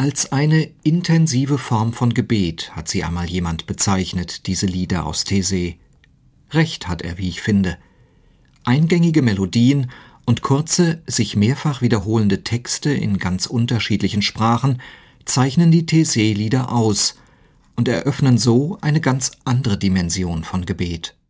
Als eine intensive Form von Gebet hat sie einmal jemand bezeichnet, diese Lieder aus Taizé. Recht hat er, wie ich finde. Eingängige Melodien und kurze, sich mehrfach wiederholende Texte in ganz unterschiedlichen Sprachen zeichnen die Taizé-Lieder aus und eröffnen so eine ganz andere Dimension von Gebet.